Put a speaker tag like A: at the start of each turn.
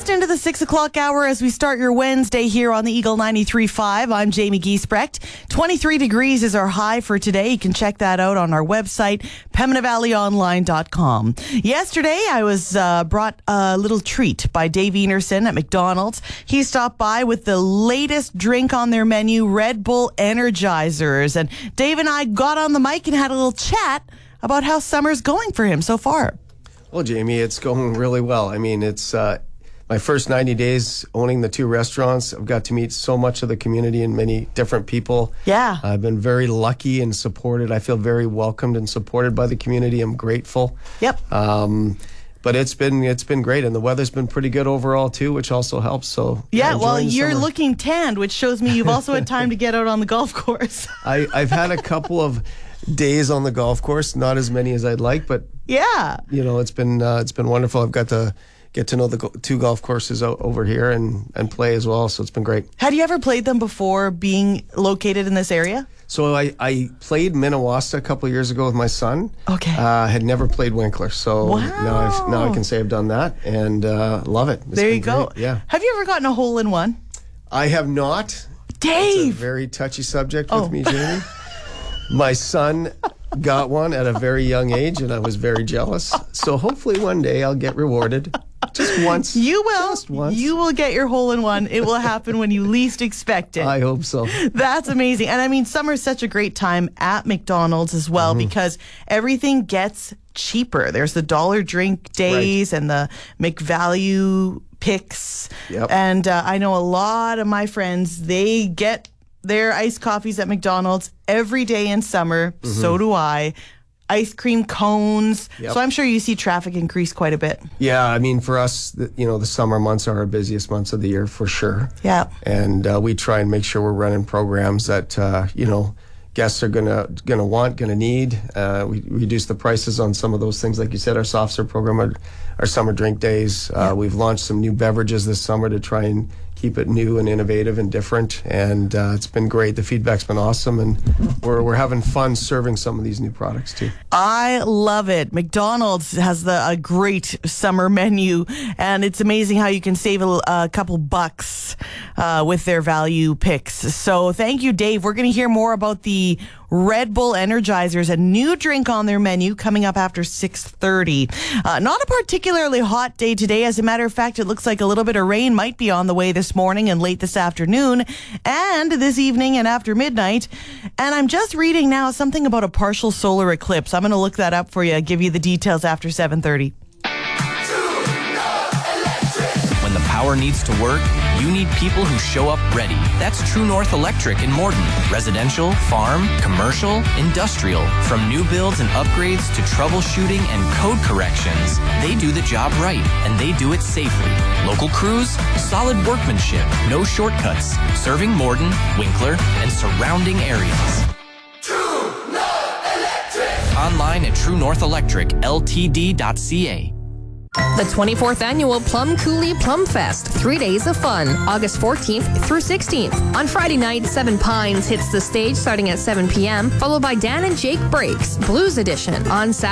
A: Just into the 6 o'clock hour as we start your Wednesday here on the Eagle 93.5. I'm Jamie Giesbrecht. 23 degrees is our high for today. You can check that out on our website, PembinaValleyOnline.com. Yesterday, I was brought a little treat by Dave Enerson at McDonald's. He stopped by with the latest drink on their menu, Red Bull Energizers. And Dave and I got on the mic and had a little chat about how summer's going for him so far.
B: Well, Jamie, it's going really well. I mean, it's my first 90 days owning the two restaurants. I've got to meet so much of the community and many different people.
A: Yeah.
B: I've been very lucky and supported. I feel very welcomed and supported by the community. I'm grateful.
A: Yep.
B: But it's been great, and the weather's been pretty good overall too, which also helps. So
A: yeah, well, you're looking tanned, which shows me you've also had time to get out on the golf course.
B: I've had a couple of days on the golf course, not as many as I'd like, but
A: yeah,
B: you know, it's been wonderful. I've got to get to know the two golf courses over here and play as well, so it's been great.
A: Had you ever played them before being located in this area?
B: So I played Minnewaska a couple of years ago with my son.
A: Okay.
B: Had never played Winkler, so
A: wow.
B: now I can say I've done that and love it.
A: There you go.
B: Great. Yeah.
A: Have you ever gotten a hole in one?
B: I have not.
A: Dave!
B: It's a very touchy subject with me, Jamie. My son got one at a very young age, and I was very jealous. So hopefully one day I'll get rewarded. Just once.
A: You will.
B: Just once.
A: You will get your hole in one. It will happen when you least expect it.
B: I hope so.
A: That's amazing. And I mean, summer's such a great time at McDonald's as well because everything gets cheaper. There's the dollar drink days and the McValue picks.
B: Yep.
A: And I know a lot of my friends, they get their iced coffees at McDonald's every day in summer. So do I. Ice cream cones.
B: Yep.
A: So I'm sure you see traffic increase quite a bit.
B: Yeah, I mean, for us, the summer months are our busiest months of the year for sure.
A: Yeah.
B: And we try and make sure we're running programs that, guests are gonna need. We reduce the prices on some of those things. Like you said, our soft serve program, our summer drink days. We've launched some new beverages this summer to try and keep it new and innovative and different, and it's been great. The feedback's been awesome, and we're having fun serving some of these new products too.
A: I love it. McDonald's has a great summer menu, and it's amazing how you can save a couple bucks with their value picks. So thank you, Dave. We're going to hear more about the Red Bull Energizers, a new drink on their menu coming up after 6:30. Not a particularly hot day today. As a matter of fact, it looks like a little bit of rain might be on the way this morning and late this afternoon and this evening and after midnight. And I'm just reading now something about a partial solar eclipse. I'm going to look that up for you, give you the details after 7:30.
C: When the power needs to work, you need people who show up ready. That's True North Electric in Morden. Residential, farm, commercial, industrial. From new builds and upgrades to troubleshooting and code corrections, they do the job right, and they do it safely. Local crews, solid workmanship, no shortcuts. Serving Morden, Winkler, and surrounding areas. True North Electric! Online at TrueNorthElectricLTD.ca.
D: The 24th Annual Plum Coulee Plum Fest. 3 days of fun, August 14th through 16th. On Friday night, Seven Pines hits the stage starting at 7 p.m., followed by Dan and Jake Breaks, Blues Edition. On Saturday,